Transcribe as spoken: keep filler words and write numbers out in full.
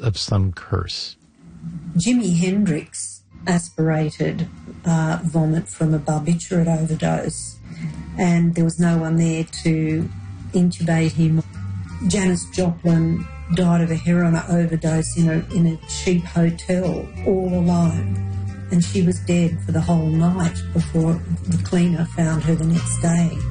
of some curse. Jimi Hendrix aspirated uh, vomit from a barbiturate overdose, and there was no one there to intubate him. Janis Joplin died of a heroin overdose in a, in a cheap hotel, all alone, and she was dead for the whole night before the cleaner found her the next day.